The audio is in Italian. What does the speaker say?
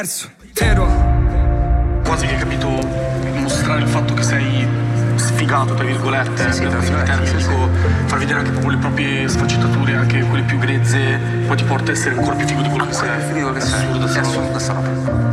Quasi che, capito, mostrare il fatto che sei sfigato, tra virgolette, per il termine, dico, far vedere anche proprio le proprie sfaccettature, anche quelle più grezze, poi ti porta a essere ancora più figo di quello che sei. È assurdo sta roba.